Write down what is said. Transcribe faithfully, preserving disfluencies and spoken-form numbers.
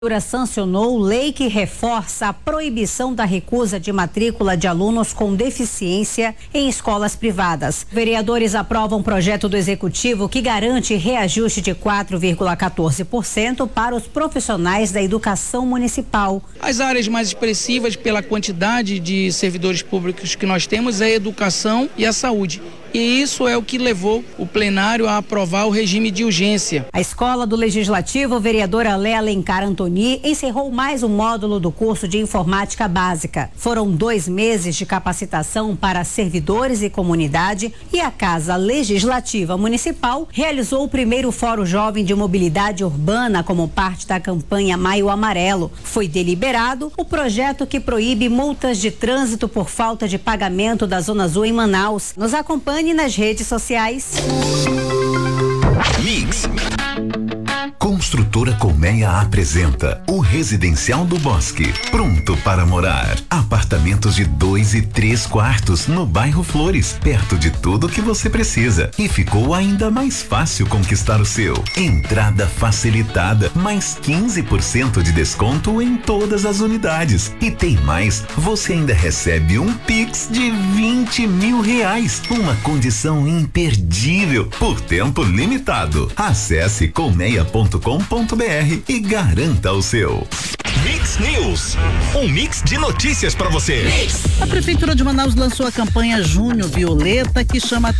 A Prefeitura sancionou lei que reforça a proibição da recusa de matrícula de alunos com deficiência em escolas privadas. Vereadores aprovam projeto do Executivo que garante reajuste de quatro vírgula quatorze por cento para os profissionais da educação municipal. As áreas mais expressivas pela quantidade de servidores públicos que nós temos é a educação e a saúde. E isso é o que levou o plenário a aprovar o regime de urgência. A Escola do Legislativo, vereadora Léa Alencar Antoni, encerrou mais um módulo do curso de informática básica. Foram dois meses de capacitação para servidores e comunidade e a Casa Legislativa Municipal realizou o primeiro Fórum Jovem de Mobilidade Urbana como parte da campanha Maio Amarelo. Foi deliberado o projeto que proíbe multas de trânsito por falta de pagamento da Zona Azul em Manaus. Nos acompanhe nas redes sociais. Mix. Construtora Colmeia apresenta o Residencial do Bosque, pronto para morar. Apartamentos de dois e três quartos no bairro Flores, perto de tudo que você precisa. E ficou ainda mais fácil conquistar o seu. Entrada facilitada, mais quinze por cento de desconto em todas as unidades. E tem mais, você ainda recebe um Pix de vinte mil reais. Uma condição imperdível por tempo limitado. Acesse colmeia ponto com ponto br e garanta o seu. Mix News, um mix de notícias para você. A Prefeitura de Manaus lançou a campanha Junho Violeta, que chama